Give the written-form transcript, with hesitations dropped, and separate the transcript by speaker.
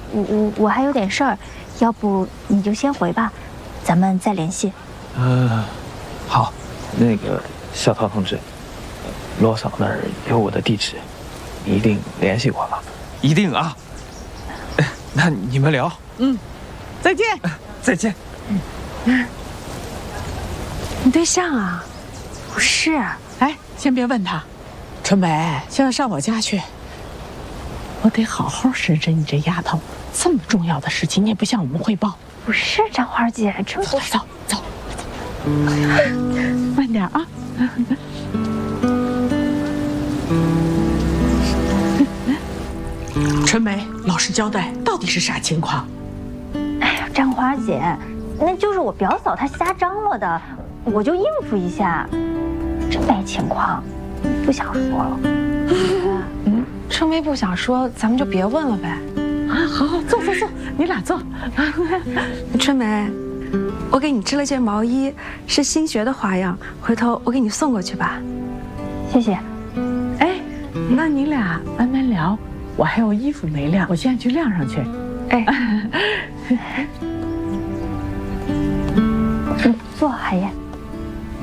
Speaker 1: 我还有点事儿，要不你就先回吧，咱们再联系。
Speaker 2: 好，那个小陶同志，罗嫂那儿有我的地址，你一定联系我吧。
Speaker 3: 一定啊。那你们聊。
Speaker 4: 再见。
Speaker 3: 再见。
Speaker 5: 你对象啊？不是。
Speaker 4: 哎，先别问他。春梅，现在上我家去。我得好好审审你这丫头，这么重要的事情你也不向我们汇报。
Speaker 1: 不是张花姐，这不是。
Speaker 4: 走，慢点啊。春梅，老实交代，到底是啥情况？
Speaker 1: 哎呀，张花姐，那就是我表嫂她瞎张罗的，我就应付一下。真没情况，不想说了。
Speaker 5: 春梅不想说，咱们就别问了呗。
Speaker 4: 啊，好，坐，你俩坐。
Speaker 5: 春梅，我给你织了件毛衣，是新学的花样，回头我给你送过去吧。
Speaker 1: 谢谢。
Speaker 4: 哎，那你俩慢慢聊，我还有衣服没晾，我现在去晾上去。
Speaker 1: 哎，坐，海燕。